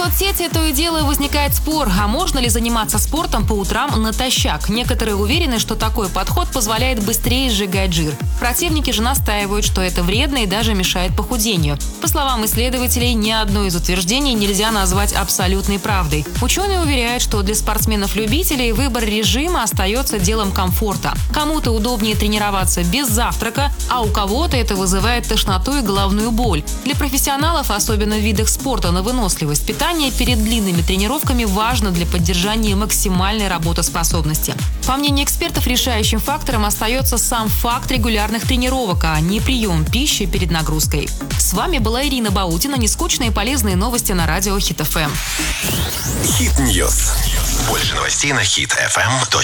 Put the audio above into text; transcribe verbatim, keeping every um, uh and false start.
соцсети то и дело возникает спор, а можно ли заниматься спортом по утрам натощак. Некоторые уверены, что такой подход позволяет быстрее сжигать жир. Противники же настаивают, что это вредно и даже мешает похудению. По словам исследователей, ни одно из утверждений нельзя назвать абсолютной правдой. Ученые уверяют, что для спортсменов-любителей выбор режима остается делом комфорта. Кому-то удобнее тренироваться без завтрака, а у кого-то это вызывает тошноту и головную боль. Для профессионалов, особенно в видах спорта на выносливость, питание перед длинными тренировками важно для поддержания максимальной работоспособности. По мнению экспертов, решающим фактором остается сам факт регулярных тренировок, а не прием пищи перед нагрузкой. С вами была Ирина Баутина. Нескучные и полезные новости на радио Хит эф эм. Хит Ньюс. Больше новостей на хит эф эм точка ру.